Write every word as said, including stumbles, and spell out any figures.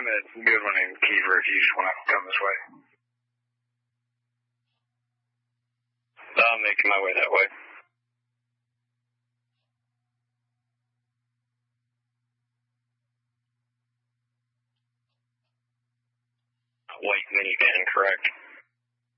I'm at Goodwin and Kiefer if you just want to come this way. I'm making my way that way. White minivan, correct?